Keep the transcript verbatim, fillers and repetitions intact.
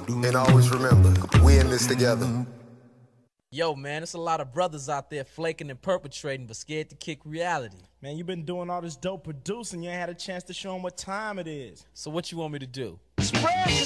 And always remember, we in this together. Yo, man, it's a lot of brothers out there flaking and perpetrating, but scared to kick reality. Man, you been doing all this dope producing. You ain't had a chance to show them what time it is. So what you want me to do? Spread the